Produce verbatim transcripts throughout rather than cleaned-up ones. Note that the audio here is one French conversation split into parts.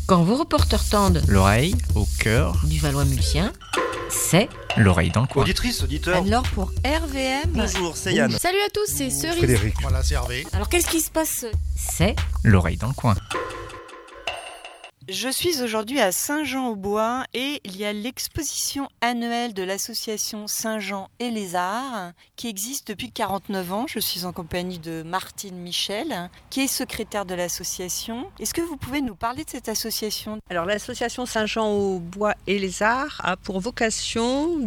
Quand vos reporters tendent L'oreille au cœur du Valois-Mulsien, c'est l'oreille dans le coin. Auditrice, auditeur. Anne-Laure pour R V M. Bonjour, c'est Yann. Salut à tous, c'est Cerise. Frédéric. Voilà, c'est Hervé. Alors qu'est-ce qui se passe? C'est L'oreille dans le coin. Je suis aujourd'hui à Saint-Jean-au-Bois et il y a l'exposition annuelle de l'association Saint-Jean et les Arts qui existe depuis quarante-neuf ans. Je suis en compagnie de Martine Michel qui est secrétaire de l'association. Est-ce que vous pouvez nous parler de cette association? Alors l'association Saint-Jean-au-Bois et les Arts a pour vocation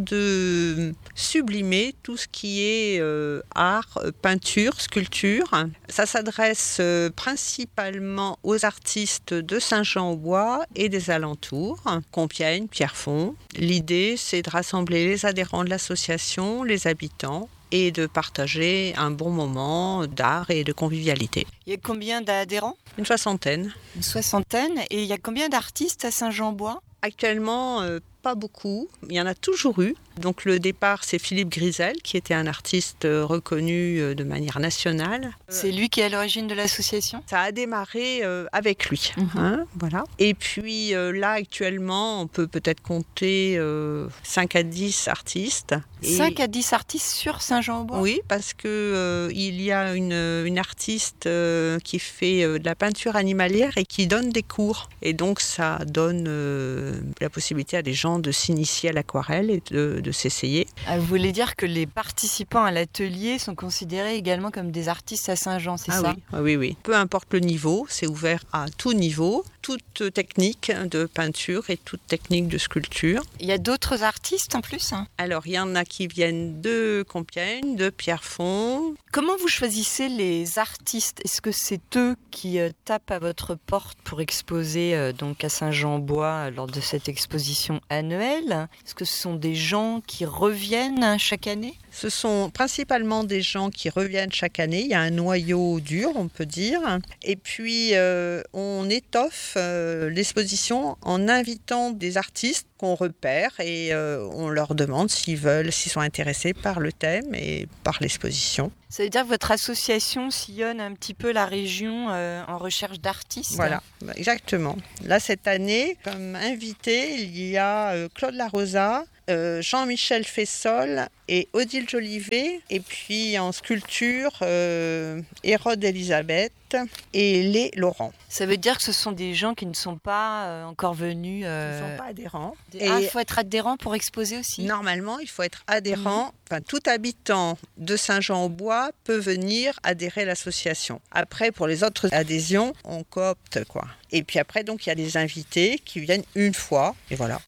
de sublimer tout ce qui est euh, art, peinture, sculpture. Ça s'adresse euh, principalement aux artistes de Saint-Jean-au-Bois et des alentours, Compiègne, Pierrefonds. L'idée, c'est de rassembler les adhérents de l'association, les habitants, et de partager un bon moment d'art et de convivialité. Il y a combien d'adhérents? Une soixantaine. Une soixantaine. Et il y a combien d'artistes à Saint-Jean-au-Bois? Actuellement, euh, pas beaucoup. Il y en a toujours eu. Donc le départ, c'est Philippe Grisel, qui était un artiste reconnu de manière nationale. C'est lui qui est à l'origine de l'association? Ça a démarré euh, avec lui. Mhm. Hein, voilà. Et puis euh, là, actuellement, on peut peut-être compter euh, cinq à dix artistes. Et... cinq à dix artistes sur Saint-Jean-au-Bois? Oui, parce que euh, il y a une, une artiste euh, qui fait euh, de la peinture animalière et qui donne des cours. Et donc ça donne euh, la possibilité à des gens de s'initier à l'aquarelle et de, de s'essayer. Ah, vous voulez dire que les participants à l'atelier sont considérés également comme des artistes à Saint-Jean, c'est ah ça? oui, oui, oui. Peu importe le niveau, c'est ouvert à tout niveau, toute technique de peinture et toute technique de sculpture. Il y a d'autres artistes en plus? Alors, il y en a qui viennent de Compiègne, de Pierrefonds. Comment vous choisissez les artistes? Est-ce que c'est eux qui euh, tapent à votre porte pour exposer euh, donc à Saint-Jean-au-Bois euh, lors de cette exposition annuelle? Est-ce que ce sont des gens qui reviennent chaque année? Ce sont principalement des gens qui reviennent chaque année. Il y a un noyau dur, on peut dire. Et puis, euh, on étoffe euh, l'exposition en invitant des artistes qu'on repère et euh, on leur demande s'ils veulent, s'ils sont intéressés par le thème et par l'exposition. Ça veut dire que votre association sillonne un petit peu la région euh, en recherche d'artistes? Voilà, exactement. Là, cette année, comme invité, il y a euh, Claude Larosa, euh, Jean-Michel Fessol et Odile Jolivet. Et puis en sculpture, euh, Hérode Elisabeth et Lé Laurent. Ça veut dire que ce sont des gens qui ne sont pas euh, encore venus... Euh... Ils ne sont pas adhérents. Et... Ah, il faut être adhérent pour exposer aussi? Normalement, il faut être adhérent. Mmh. Enfin, tout habitant de Saint-Jean-au-Bois peut venir adhérer à l'association. Après, pour les autres adhésions, on coopte, quoi. Et puis après, donc, il y a des invités qui viennent une fois, et voilà.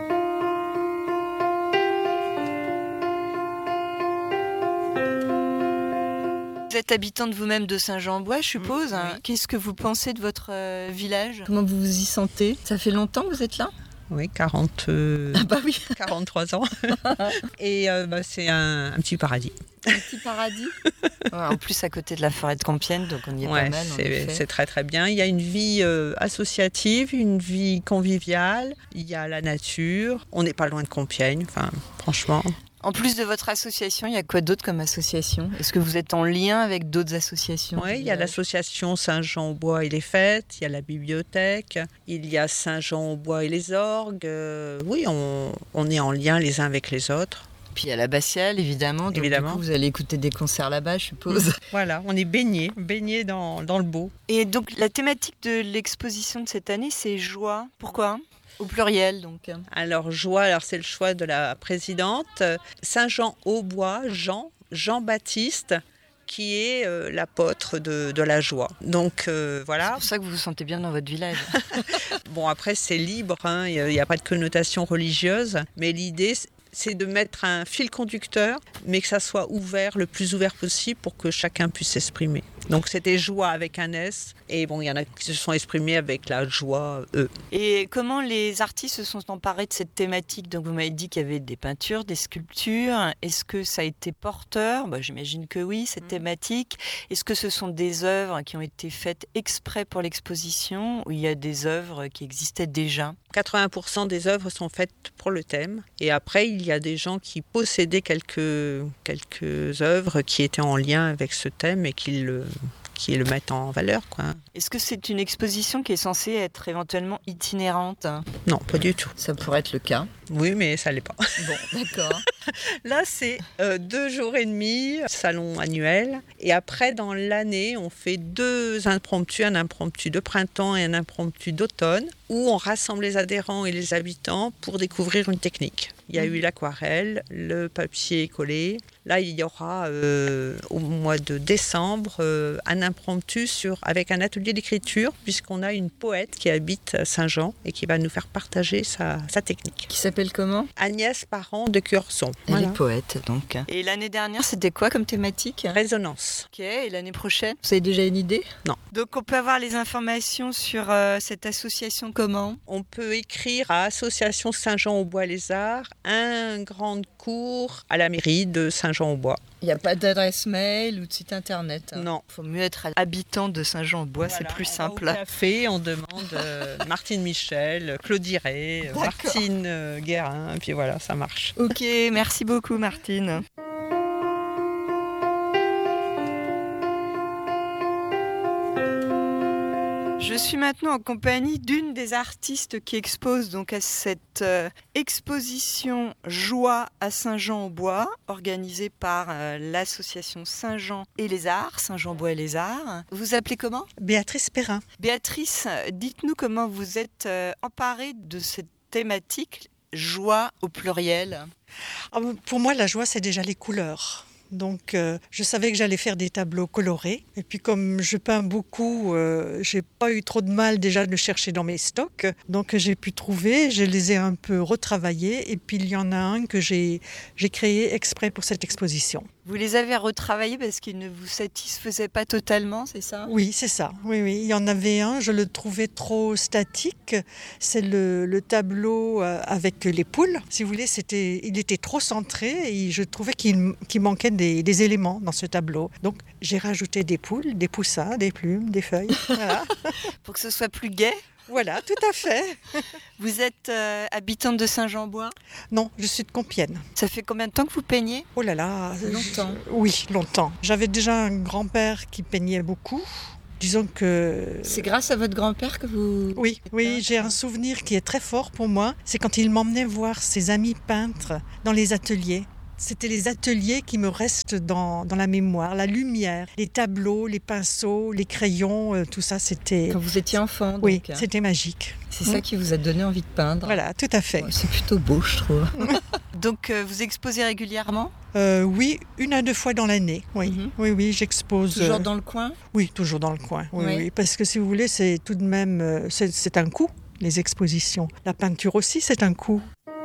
Vous êtes habitante vous-même de Saint-Jean-au-Bois, je suppose. Mmh, oui. Qu'est-ce que vous pensez de votre euh, village? Comment vous vous y sentez? Ça fait longtemps que vous êtes là? Oui, quarante, euh, Ah bah oui. quarante-trois ans. Et euh, bah, c'est un, un petit paradis. Un petit paradis. Ouais, en plus, à côté de la forêt de Compiègne, donc on y est Ouais, pas mal. en c'est, effet. c'est très très bien. Il y a une vie euh, associative, une vie conviviale. Il y a la nature. On n'est pas loin de Compiègne, enfin, franchement. En plus de votre association, il y a quoi d'autre comme association? Est-ce que vous êtes en lien avec d'autres associations? Oui, il y a l'association Saint-Jean-au-Bois et les Fêtes, il y a la bibliothèque, il y a Saint-Jean-au-Bois et les orgues. Euh, oui, on, on est en lien les uns avec les autres. Puis il y a l'abbatiale, évidemment. Donc Évidemment. Du coup, vous allez écouter des concerts là-bas, je suppose. Voilà, on est baignés, baignés dans, dans le beau. Et donc, la thématique de l'exposition de cette année, c'est joie. Pourquoi? Au pluriel, donc. Alors, joie, alors c'est le choix de la présidente. Saint-Jean-au-Bois, Jean, Jean-Baptiste, qui est euh, l'apôtre de, de la joie. Donc, euh, voilà. C'est pour ça que vous vous sentez bien dans votre village. Bon, après, c'est libre, hein, il n'y a, a pas de connotation religieuse, mais l'idée, c'est de mettre un fil conducteur, mais que ça soit ouvert, le plus ouvert possible, pour que chacun puisse s'exprimer. Donc c'était joie avec un S, et bon, il y en a qui se sont exprimés avec la joie E. Et comment les artistes se sont emparés de cette thématique? Donc vous m'avez dit qu'il y avait des peintures, des sculptures. Est-ce que ça a été porteur? Bah, j'imagine que oui, cette mmh. thématique. Est-ce que ce sont des œuvres qui ont été faites exprès pour l'exposition, ou il y a des œuvres qui existaient déjà? quatre-vingts pour cent des œuvres sont faites pour le thème. Et après, il y a des gens qui possédaient quelques, quelques œuvres qui étaient en lien avec ce thème et qui le qui le mettent en valeur, quoi. Est-ce que c'est une exposition qui est censée être éventuellement itinérante ? Non, pas du tout. Ça pourrait être le cas. Oui, mais ça l'est pas. Bon, d'accord. Là, c'est euh, deux jours et demi, salon annuel. Et après, dans l'année, on fait deux impromptus, un impromptu de printemps et un impromptu d'automne, où on rassemble les adhérents et les habitants pour découvrir une technique. Il y a eu l'aquarelle, le papier collé. Là, il y aura euh, au mois de décembre euh, un impromptu sur, avec un atelier d'écriture, puisqu'on a une poète qui habite à Saint-Jean et qui va nous faire partager sa, sa technique. Qui s'appelle comment ? Agnès Parent de Curson. Elle Voilà. est poète, donc. Et l'année dernière, c'était quoi comme thématique ? Résonance. Ok, et l'année prochaine ? Vous avez déjà une idée ? Donc on peut avoir les informations sur euh, cette association comment ? On peut écrire à Association Saint-Jean-au-Bois-les-Arts, un grand cours à la mairie de Saint-Jean-au-Bois. Il n'y a pas d'adresse mail ou de site internet. Non. Il faut mieux être habitant de Saint-Jean-au-Bois, Voilà, c'est plus on simple. va au café, on demande euh, Martine Michel, Claude Iret, D'accord. Martine euh, Guérin, et puis voilà, ça marche. Ok, merci beaucoup Martine. Je suis maintenant en compagnie d'une des artistes qui expose donc à cette euh, exposition Joie à Saint-Jean-au-Bois, organisée par euh, l'association Saint-Jean et les Arts, Saint-Jean-Bois et les Arts. Vous vous appelez comment ? Béatrice Perrin. Béatrice, dites-nous comment vous êtes euh, emparée de cette thématique Joie au pluriel. Ah, pour moi, la joie, c'est déjà les couleurs. Donc, euh, je savais que j'allais faire des tableaux colorés. Et puis, comme je peins beaucoup, euh, j'ai pas eu trop de mal déjà de chercher dans mes stocks. Donc, j'ai pu trouver, je les ai un peu retravaillés. Et puis, il y en a un que j'ai, j'ai créé exprès pour cette exposition. Vous les avez retravaillés parce qu'ils ne vous satisfaisaient pas totalement, c'est ça ? Oui, c'est ça. Oui, oui. Il y en avait un, je le trouvais trop statique. C'est le, le tableau euh, avec les poules. Si vous voulez, c'était, il était trop centré et je trouvais qu'il, qu'il manquait des, des éléments dans ce tableau. Donc, j'ai rajouté des poules, des poussins, des plumes, des feuilles. Voilà. Pour que ce soit plus gai. Voilà, tout à fait. Vous êtes euh, habitante de Saint-Jean-au-Bois ? Non, je suis de Compiègne. Ça fait combien de temps que vous peignez ? Oh là là. Longtemps. je- Oui, longtemps. J'avais déjà un grand-père qui peignait beaucoup. Disons que... C'est grâce à votre grand-père que vous... Oui, oui, j'ai un souvenir qui est très fort pour moi. C'est quand il m'emmenait voir ses amis peintres dans les ateliers. C'était les ateliers qui me restent dans, dans la mémoire. La lumière, les tableaux, les pinceaux, les crayons, euh, tout ça, c'était... Quand vous étiez enfant, donc. Oui, c'était magique. C'est ça qui vous a donné envie de peindre. Voilà, tout à fait. Ouais, c'est plutôt beau, je trouve. Donc euh, vous exposez régulièrement ? Euh, oui, une à deux fois dans l'année. Oui, Mhm. oui, oui, j'expose. Toujours euh, dans le coin ? Oui, toujours dans le coin. Oui, Oui. oui, parce que si vous voulez, c'est tout de même, euh, c'est, c'est un coût, les expositions. La peinture aussi, c'est un coût.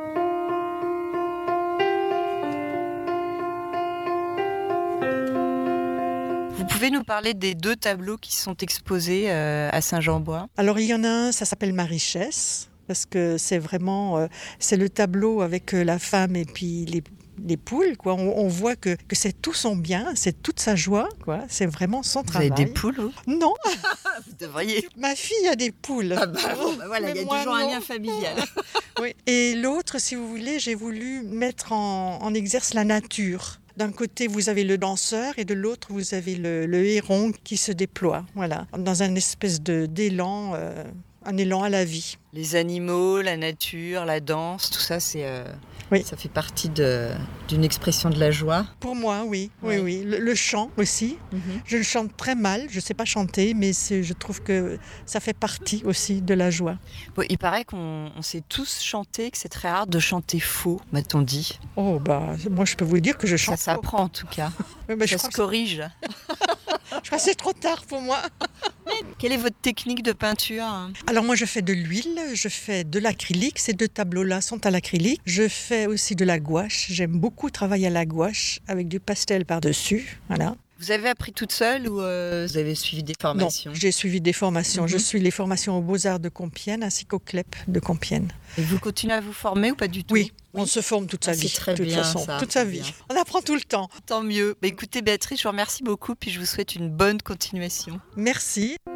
Vous pouvez nous parler des deux tableaux qui sont exposés euh, à Saint-Jean-au-Bois ? Alors, il y en a un, ça s'appelle Ma richesse, parce que c'est vraiment, euh, c'est le tableau avec euh, la femme et puis les, les poules, quoi. On, on voit que, que c'est tout son bien, c'est toute sa joie, quoi. C'est vraiment son Vous travail. avez des poules, vous ? Non, Vous devriez. ma fille a des poules. Ah bah, bon, bah voilà, il y a Mais moi, toujours un non. lien familial. Oui. Et l'autre, si vous voulez, j'ai voulu mettre en, en exerce la nature. D'un côté, vous avez le danseur et de l'autre, vous avez le, le héron qui se déploie, voilà, dans un espèce de, d'élan, euh, un élan à la vie. Les animaux, la nature, la danse, tout ça, c'est... euh, Oui. Ça fait partie de, d'une expression de la joie. Pour moi, oui, oui, Ouais. oui. Le, le chant aussi. Je le chante très mal, je ne sais pas chanter, mais c'est, je trouve que ça fait partie aussi de la joie. Bon, il paraît qu'on on sait tous chanter, que c'est très rare de chanter faux, m'a-t-on dit. Oh, bah, moi, je peux vous dire que je Ça chante. s'apprend en tout cas. Oui, mais je, Ça crois se que, corrige. je crois que c'est trop tard pour moi. Quelle est votre technique de peinture ? Alors moi je fais de l'huile, je fais de l'acrylique, ces deux tableaux-là sont à l'acrylique. Je fais aussi de la gouache, j'aime beaucoup travailler à la gouache avec du pastel par-dessus, voilà. Vous avez appris toute seule ou euh, Vous avez suivi des Non, formations. j'ai suivi des formations, Mhm. je suis les formations aux Beaux-Arts de Compiègne ainsi qu'au C L E P de Compiègne. Et vous continuez à vous former ou pas du tout ? Oui, on se forme toute sa Ah, vie, c'est très de toute bien, façon, ça, toute c'est sa bien. vie. On apprend tout le temps. Tant mieux. Bah, écoutez Béatrice, je vous remercie beaucoup puis je vous souhaite une bonne continuation. Merci.